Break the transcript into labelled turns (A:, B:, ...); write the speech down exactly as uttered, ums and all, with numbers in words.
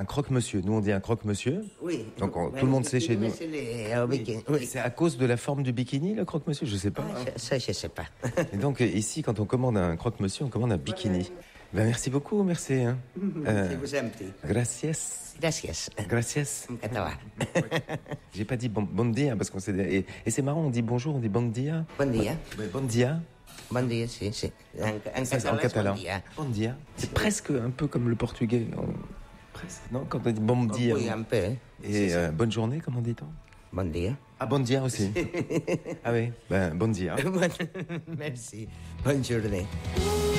A: un croque-monsieur. Nous, on dit un croque-monsieur.
B: Oui.
A: Donc, on, tout le monde sait chez nous.
B: C'est les, au bikini, oui.
A: C'est à cause de la forme du bikini, le croque-monsieur? Je sais pas.
B: Ah, ça, je sais pas.
A: Et donc, ici, quand on commande un croque-monsieur, on commande un bikini. Ben, merci beaucoup, merci. Hein.
B: Euh, je vous en prie.
A: Gracias.
B: Gracias.
A: Gracias.
B: En català.
A: J'ai pas dit bon, bon dia, parce qu'on s'est... Et, et c'est marrant, on dit bonjour, on dit bon dia.
B: Bon dia.
A: Ouais, bon dia.
B: Bon dia, si, si. En, en
A: Ça,
B: català,
A: en catalan.
B: Bon dia.
A: Bon dia. C'est presque un peu comme le portugais. On... Presque. Non, quand on dit bon dia.
B: Oui, un peu. Hein.
A: Et euh, bonne journée, comment dit-on?
B: Bon dia.
A: Ah, bon dia aussi. Ah oui, ben bon dia.
B: Merci. Bonne journée.